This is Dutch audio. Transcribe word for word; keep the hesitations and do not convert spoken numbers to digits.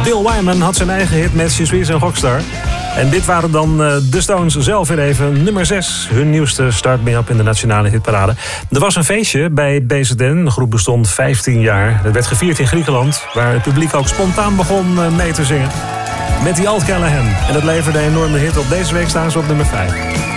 Bill Wyman had zijn eigen hit met Je suis een rockstar. En dit waren dan uh, de Stones zelf weer even. Nummer zes, hun nieuwste Start Me Up in de nationale hitparade. Er was een feestje bij B Z N. De groep bestond vijftien jaar. Het werd gevierd in Griekenland, waar het publiek ook spontaan begon uh, mee te zingen. Met die Alt Callahan. En dat leverde een enorme hit op. Deze week staan ze op nummer vijf.